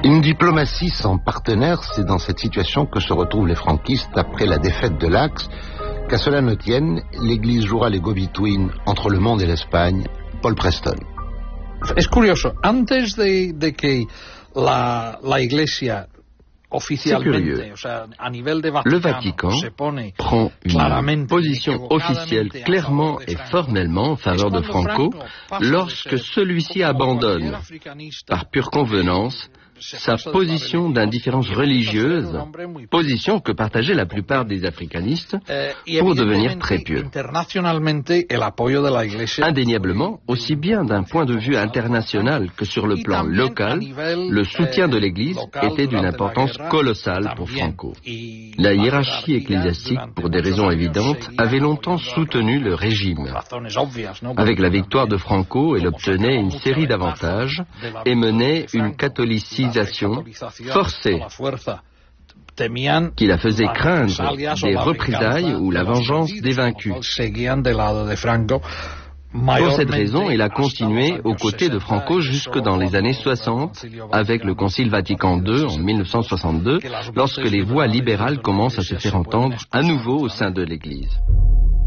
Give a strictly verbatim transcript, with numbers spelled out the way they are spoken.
Une diplomatie sans partenaire, c'est dans cette situation que se retrouvent les franquistes après la défaite de l'Axe. Qu'à cela ne tienne, l'Église jouera les go-between entre le monde et l'Espagne. Paul Preston. Es curioso, antes de, de que la, la Iglesia oficialmente, o sea, a nivel de Vaticano, le Vatican se pone prend une position officielle clairement et formellement en faveur de Franco lorsque celui-ci abandonne, par pure convenance, sa position d'indifférence religieuse, position que partageait la plupart des africanistes, pour devenir très pieux. Indéniablement, aussi bien d'un point de vue international que sur le plan local, le soutien de l'Église était d'une importance colossale pour Franco. La hiérarchie ecclésiastique, pour des raisons évidentes, avait longtemps soutenu le régime. Avec la victoire de Franco, elle obtenait une série d'avantages et menait une catholicisation forcée qui la faisait craindre des représailles ou la vengeance des vaincus. Pour cette raison, il a continué aux côtés de Franco jusque dans les années soixante, avec le Concile Vatican deux en mille neuf cent soixante-deux, lorsque les voix libérales commencent à se faire entendre à nouveau au sein de l'Église.